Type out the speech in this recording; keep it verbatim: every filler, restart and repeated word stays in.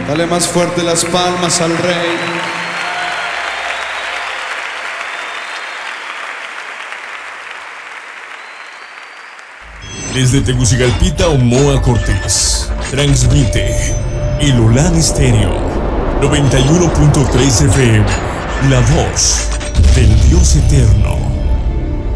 Dale más fuerte las palmas al Rey. Desde Tegucigalpita, Omoa Cortés, transmite El Olán Estéreo, noventa y uno punto tres F M, la voz del Dios eterno.